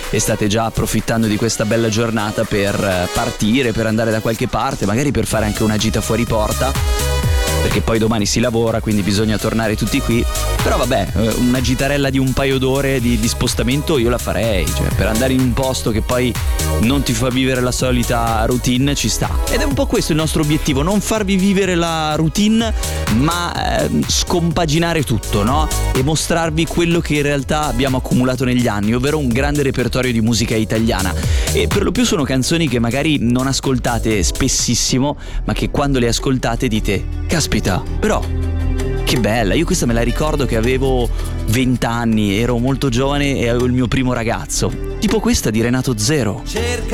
e state già approfittando di questa bella giornata per partire, per andare da qualche parte, magari per fare anche una gita fuori porta, perché poi domani si lavora, quindi bisogna tornare tutti qui. Però vabbè, una gitarella di un paio d'ore di spostamento io la farei, cioè per andare in un posto che poi non ti fa vivere la solita routine ci sta. Ed è un po' questo il nostro obiettivo, non farvi vivere la routine, ma scompaginare tutto, no? E mostrarvi quello che in realtà abbiamo accumulato negli anni, ovvero un grande repertorio di musica italiana. E per lo più sono canzoni che magari non ascoltate spessissimo, ma che quando le ascoltate dite: caspita, però che bella, io questa me la ricordo che avevo 20 anni, ero molto giovane e avevo il mio primo ragazzo. Tipo questa di Renato Zero.